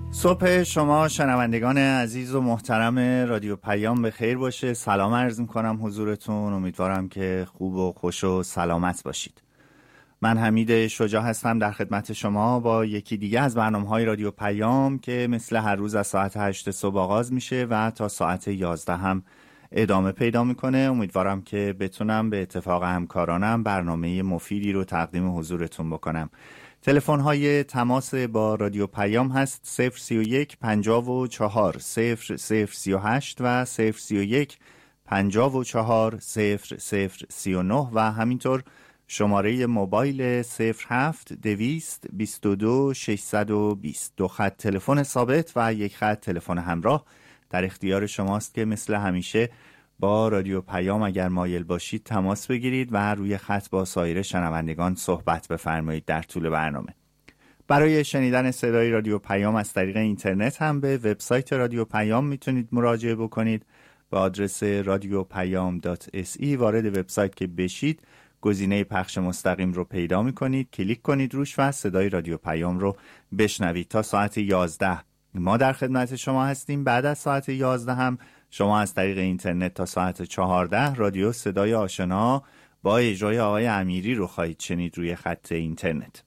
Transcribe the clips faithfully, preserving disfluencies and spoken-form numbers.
صبح شما شنوندگان عزیز و محترم رادیو پیام به خیر باشه. سلام عرض میکنم حضورتون. امیدوارم که خوب و خوش و سلامت باشید. من حمید شجاع هستم در خدمت شما با یکی دیگه از برنامه‌های رادیو پیام که مثل هر روز از ساعت هشت صبح آغاز میشه و تا ساعت یازده هم ادامه پیدا میکنه. امیدوارم که بتونم به اتفاق همکارانم برنامه مفیدی رو تقدیم حضورتون بکنم. تلفن های تماس با رادیو پیام هست صفر سی و یک پنجاه و چهار صفر صفر سی و هشت و صفر سی و یک پنجاه و چهار صفر صفر سی و نه و همینطور شماره موبایل صفر هفت دویست بیست و دو ششصد و بیست. دو خط تلفن ثابت و یک خط تلفن همراه در اختیار شماست که مثل همیشه با رادیو پیام اگر مایل باشید تماس بگیرید و روی خط با سایر شنوندگان صحبت بفرمایید در طول برنامه. برای شنیدن صدای رادیو پیام از طریق اینترنت هم به وبسایت رادیو پیام میتونید مراجعه بکنید. به آدرس رادیو پیام دات اس ای وارد وبسایت که بشید گزینه پخش مستقیم رو پیدا میکنید، کلیک کنید روش و صدای رادیو پیام رو بشنوید. تا ساعت یازده ما در خدمت شما هستیم. بعد از ساعت یازده هم شما از طریق اینترنت تا ساعت چهارده رادیو صدای آشنا با اجرای آقای امیری رو خواهید شنید روی خط اینترنت.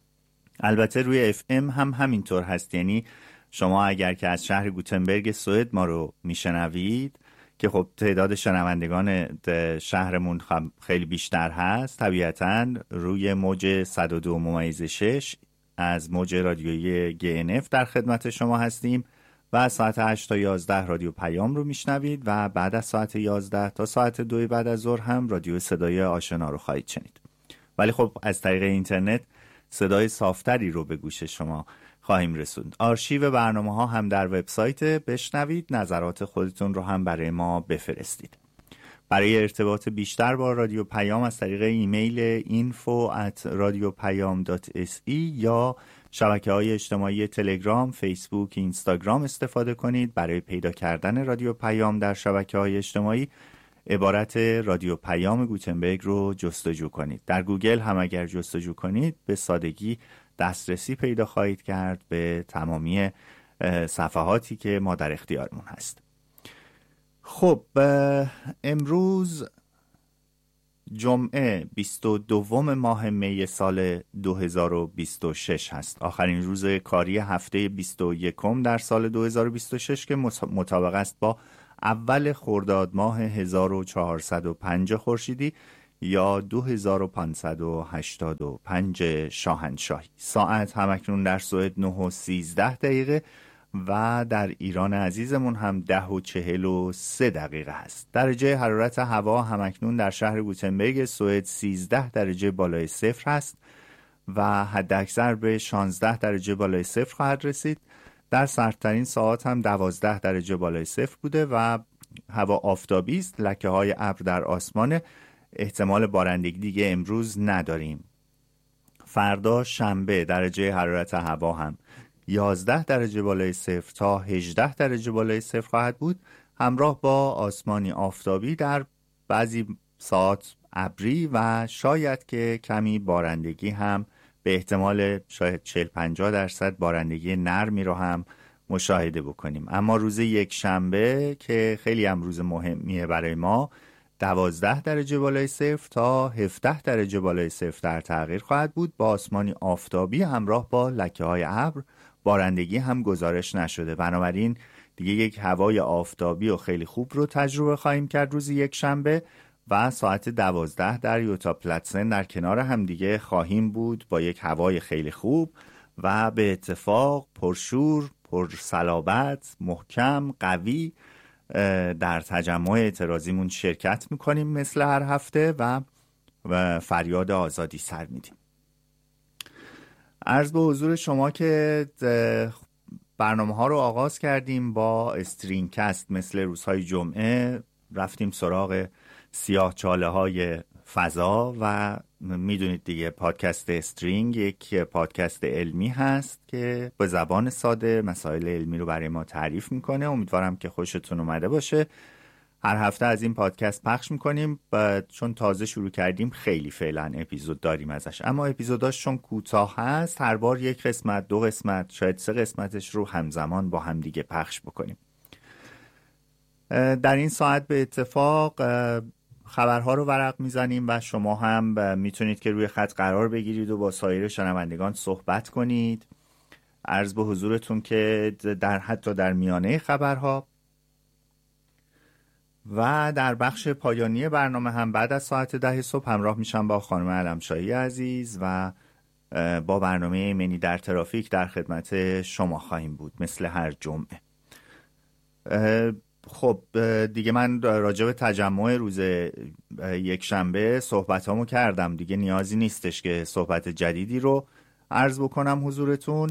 البته روی اف ام هم همینطور هست، یعنی شما اگر که از شهر گوتنبرگ سوئد ما رو میشنوید که خب تعداد شنوندگان شهرمون خیلی بیشتر هست، طبیعتاً روی موج صد و دو ممیز شش از موج رادیویی جی ان اف در خدمت شما هستیم و از ساعت هشت تا یازده رادیو پیام رو میشنوید و بعد از ساعت یازده تا ساعت دو بعد از ظهر هم رادیو صدای آشنا رو خواهید شنید. ولی خب از طریق اینترنت صدای صافتری رو به گوش شما خواهیم رسوند. آرشیو برنامه ها هم در وبسایت، بشنوید، نظرات خودتون رو هم برای ما بفرستید. برای ارتباط بیشتر با رادیو پیام از طریق ایمیل info at radiopayam dot s e یا شبکه‌های اجتماعی تلگرام، فیسبوک، اینستاگرام استفاده کنید. برای پیدا کردن رادیو پیام در شبکه‌های اجتماعی عبارت رادیو پیام گوتنبرگ رو جستجو کنید. در گوگل هم اگر جستجو کنید به سادگی دسترسی پیدا خواهید کرد به تمامی صفحاتی که ما در اختیارمون هست. خب امروز جمعه بیست و دوم ماه می سال دو هزار و بیست و شش هست. آخرین روز کاری هفته بیست و یکم در سال دو هزار و بیست و شش که مطابق است با اول خرداد ماه هزار و چهارصد و پنج خورشیدی یا دو هزار و پانصد و هشتاد و پنج شاهنشاهی. ساعت همکنون در سوئد نه و سیزده دقیقه و در ایران عزیزمون هم ده و چهل و سه دقیقه هست. درجه حرارت هوا همکنون در شهر گوتنبرگ سوئد سیزده درجه بالای صفر هست و حداکثر به شانزده درجه بالای صفر خواهد رسید. در سردترین ساعات هم دوازده درجه بالای صفر بوده و هوا آفتابی است. لکه های ابر در آسمان، احتمال بارندگی دیگه امروز نداریم. فردا شنبه درجه حرارت هوا هم یازده درجه بالای صفر تا هجده درجه بالای صفر خواهد بود، همراه با آسمانی آفتابی، در بعضی ساعات ابری و شاید که کمی بارندگی هم به احتمال شاید چهل پنجاه درصد بارندگی نرمی رو هم مشاهده بکنیم. اما روز یک شنبه که خیلی هم روز مهمیه برای ما، دوازده درجه بالای صفر تا هفده درجه بالای صفر در تغییر خواهد بود با آسمانی آفتابی همراه با لکه های ابر. بارندگی هم گزارش نشده، بنابراین دیگه یک هوای آفتابی و خیلی خوب رو تجربه خواهیم کرد روز یک شنبه و ساعت دوازده در یوتا پلاتسن در کنار هم دیگه خواهیم بود با یک هوای خیلی خوب و به اتفاق پرشور، پرصلابت، محکم، قوی در تجمع اعتراضیمون شرکت میکنیم مثل هر هفته و, و فریاد آزادی سر میدیم. عرض به حضور شما که برنامه ها رو آغاز کردیم با استرینگ‌کست. مثل روزهای جمعه رفتیم سراغ سیاه چاله های فضا و میدونید دیگه پادکست استرینگ یک پادکست علمی هست که به زبان ساده مسائل علمی رو برای ما تعریف میکنه. امیدوارم که خوشتون اومده باشه. هر هفته از این پادکست پخش میکنیم و چون تازه شروع کردیم خیلی فعلا اپیزود داریم ازش، اما اپیزوداش چون کوتاه هست هر بار یک قسمت، دو قسمت، شاید سه قسمتش رو همزمان با هم دیگه پخش بکنیم. در این ساعت به اتفاق خبرها رو ورق میزنیم و شما هم میتونید که روی خط قرار بگیرید و با سایر شنوندگان صحبت کنید. عرض به حضورتون که در حتی در میانه خبرها و در بخش پایانی برنامه هم بعد از ساعت ده صبح همراه میشم با خانم علمشاهی عزیز و با برنامه ایمنی در ترافیک در خدمت شما خواهیم بود مثل هر جمعه. خب دیگه من راجع به تجمع روز یک شنبه صحبتامو کردم، دیگه نیازی نیستش که صحبت جدیدی رو عرض بکنم حضورتون.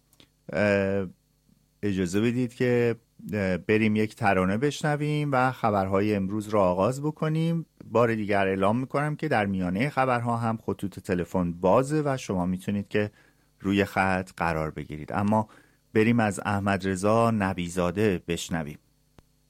اجازه بدید که بریم یک ترانه بشنویم و خبرهای امروز رو آغاز بکنیم. بار دیگر اعلام میکنم که در میانه خبرها هم خطوط تلفن بازه و شما میتونید که روی خط قرار بگیرید. اما بریم از احمد رضا نبیزاده بشنویم.